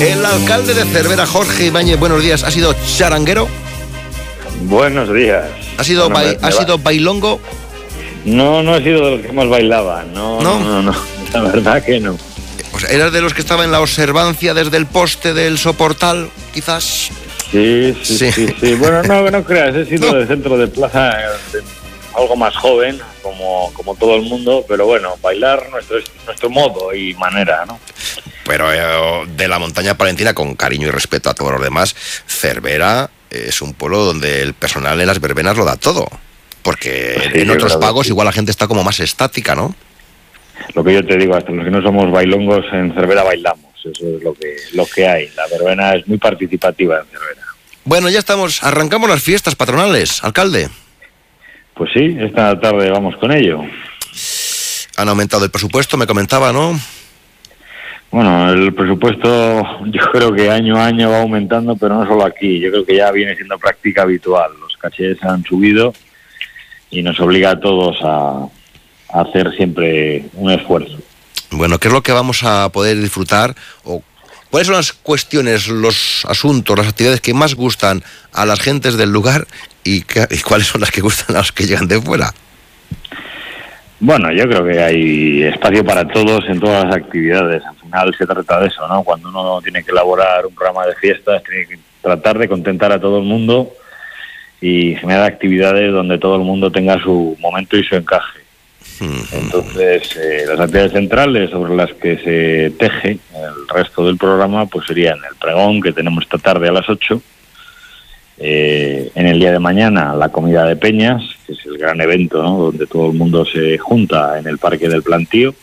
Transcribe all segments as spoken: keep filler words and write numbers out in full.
El alcalde de Cervera, Jorge Ibáñez, buenos días. ¿Ha sido charanguero? Buenos días. ¿Ha sido, bueno, ba- me, ¿ha me sido bailongo? No, no he sido de los que más bailaban. No, ¿No? no, no, no. La verdad que no. O sea, ¿eras de los que estaba en la observancia desde el poste del soportal, quizás? Sí, sí, sí, sí. sí. Bueno, no, no creas, he sido No. de centro de plaza, de, algo más joven, como, como todo el mundo, pero bueno, bailar nuestro, nuestro modo y manera, ¿no? Pero eh, de la montaña palentina, con cariño y respeto a todos los demás, Cervera es un pueblo donde el personal en las verbenas lo da todo. Porque Pues sí, en yo otros creo que pagos sí. igual la gente está como más estática, ¿no? Lo que yo te digo, hasta los que no somos bailongos, en Cervera bailamos. Eso es lo que, lo que hay. La verbena es muy participativa en Cervera. Bueno, ya estamos, arrancamos las fiestas patronales, alcalde. Pues sí, esta tarde vamos con ello. Han aumentado el presupuesto, me comentaba, ¿no? Bueno, el presupuesto yo creo que año a año va aumentando, pero no solo aquí. Yo creo que ya viene siendo práctica habitual. Los cachés han subido y nos obliga a todos a, a hacer siempre un esfuerzo. Bueno, ¿qué es lo que vamos a poder disfrutar? ¿O cuáles son las cuestiones, los asuntos, las actividades que más gustan a las gentes del lugar y, qué- y cuáles son las que gustan a los que llegan de fuera? Bueno, yo creo que hay espacio para todos en todas las actividades. Al final se trata de eso, ¿no? Cuando uno tiene que elaborar un programa de fiestas, tiene que tratar de contentar a todo el mundo y generar actividades donde todo el mundo tenga su momento y su encaje. Entonces, eh, las actividades centrales sobre las que se teje el resto del programa, pues serían el pregón, que tenemos esta tarde a las ocho, eh, en el día de mañana la comida de peñas, que es el gran evento, ¿no?, donde todo el mundo se junta en el Parque del Plantío,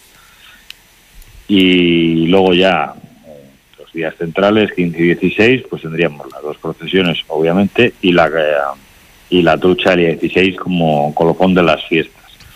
y luego ya eh, los días centrales, quince y dieciséis, pues tendríamos las dos procesiones, obviamente, y la, eh, y la trucha del día dieciséis como colofón de las fiestas.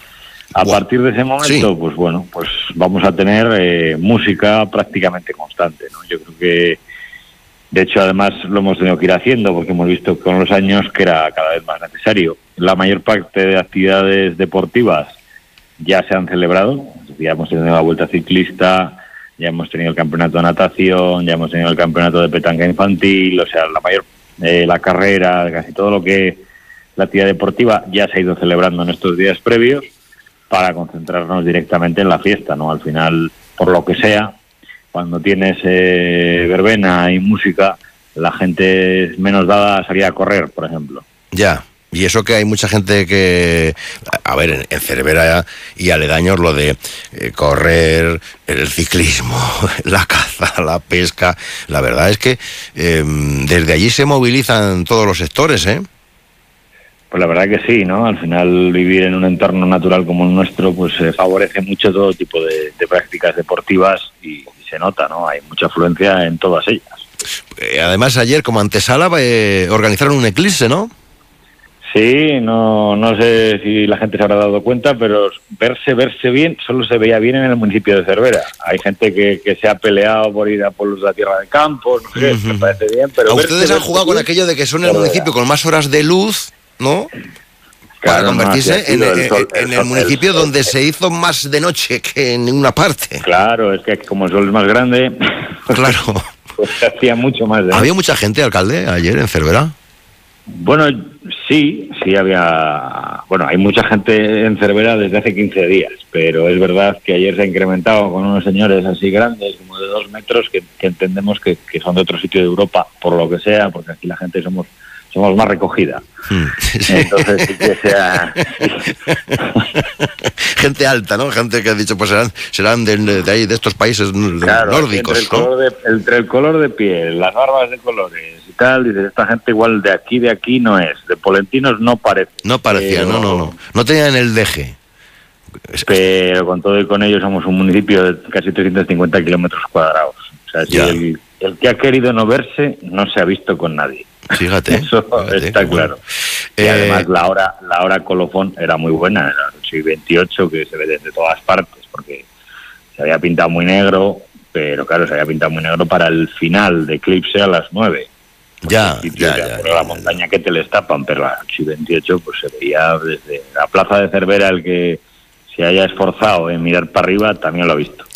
A Buah. partir de ese momento, Sí. pues bueno, pues vamos a tener eh, música prácticamente constante, ¿no? Yo creo que, de hecho, además lo hemos tenido que ir haciendo porque hemos visto con los años que era cada vez más necesario. La mayor parte de actividades deportivas ya se han celebrado. Ya hemos tenido la Vuelta Ciclista, ya hemos tenido el campeonato de natación, ya hemos tenido el campeonato de petanca infantil, o sea, la mayor, eh, la carrera, casi todo lo que la actividad deportiva ya se ha ido celebrando en estos días previos, para concentrarnos directamente en la fiesta, ¿no? Al final, por lo que sea, cuando tienes eh, verbena y música, la gente es menos dada a salir a correr, por ejemplo. Ya, y eso que hay mucha gente que, a ver, en, en Cervera y aledaños, lo de eh, correr, el ciclismo, la caza, la pesca, la verdad es que eh, desde allí se movilizan todos los sectores, ¿eh? Pues la verdad que sí, ¿no? Al final vivir en un entorno natural como el nuestro, pues eh, favorece mucho todo tipo de, de prácticas deportivas y, y se nota, ¿no? Hay mucha afluencia en todas ellas. Eh, además, ayer, como antesala, eh, organizaron un eclipse, ¿no? Sí, no, no sé si la gente se habrá dado cuenta, pero verse, verse bien, solo se veía bien en el municipio de Cervera. Hay gente que, que se ha peleado por ir a pueblos de la Tierra de Campos, no sé, Ujú. me parece bien, pero ¿A verse, ustedes han verse jugado con bien, aquello de que son el Cervera. municipio con más horas de luz, ¿no? Para Claro, no, convertirse así ha en, sido el en- sol- en el el sol- municipio el- donde el- se hizo más de noche que en ninguna parte. Claro, es que como el sol es más grande, Claro. pues se hacía mucho más de ¿Había noche. mucha gente, alcalde, ayer en Cervera? Bueno, sí, sí había... Bueno, hay mucha gente en Cervera desde hace quince días, pero es verdad que ayer se ha incrementado con unos señores así grandes, como de dos metros, que, que entendemos que, que son de otro sitio de Europa, por lo que sea, porque aquí la gente somos somos más recogida. Hmm. Sí. Entonces sí que sea... Gente alta, ¿no? Gente que ha dicho, pues serán serán de, de ahí, de estos países Claro, nórdicos, entre el, ¿no? color de, entre el color de piel, las barbas de colores y tal, dices, esta gente igual de aquí, de aquí no es, de polentinos no parece. No parecía, pero, no, no, no. No tenían el deje. Pero con todo y con ello somos un municipio de casi trescientos cincuenta kilómetros cuadrados. O sea, si Ya. el, el que ha querido no verse no se ha visto con nadie. Fíjate. Eso fíjate, está bueno. claro. Y Eh, además la hora la hora colofón era muy buena, era las ocho y veintiocho, que se ve desde todas partes, porque se había pintado muy negro, pero claro, se había pintado muy negro para el final de eclipse a las nueve. Ya, El sitio ya, que ya, por ya, la ya. montaña que te les tapan, pero a las ocho y veintiocho pues se veía desde la plaza de Cervera. El que se haya esforzado en mirar para arriba también lo ha visto.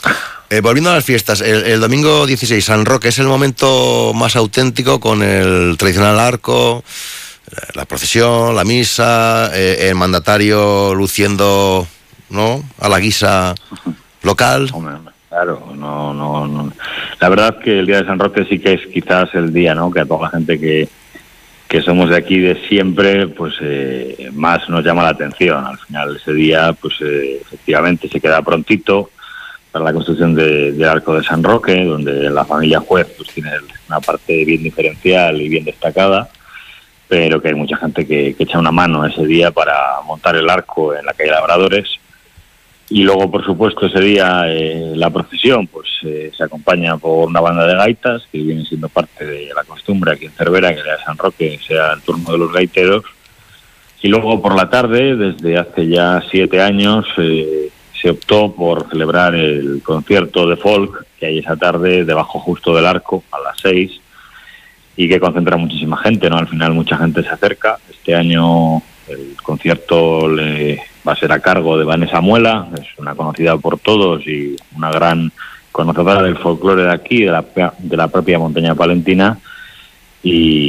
Eh, volviendo a las fiestas, el, el domingo dieciséis, San Roque, es el momento más auténtico con el tradicional arco, la procesión, la misa, eh, el mandatario luciendo, ¿no?, a la guisa local. Hombre, claro, no, no, no. La verdad que el día de San Roque sí que es quizás el día, ¿no?, que a toda la gente que, que somos de aquí de siempre, pues eh, más nos llama la atención. Al final ese día, pues eh, efectivamente se queda prontito para la construcción de, del Arco de San Roque, donde la familia Juez pues tiene una parte bien diferencial y bien destacada, pero que hay mucha gente que, que echa una mano ese día para montar el arco en la calle Labradores. Y luego, por supuesto, ese día eh, la procesión pues eh, se acompaña por una banda de gaitas, que viene siendo parte de la costumbre aquí en Cervera, que el día de San Roque sea el turno de los gaiteros. Y luego por la tarde, desde hace ya siete años, eh, se optó por celebrar el concierto de folk que hay esa tarde debajo justo del arco a las seis, y que concentra muchísima gente, ¿no? Al final mucha gente se acerca. Este año el concierto le va a ser a cargo de Vanessa Muela, es una conocida por todos y una gran conocedora del folclore de aquí, de la, de la propia montaña palentina, y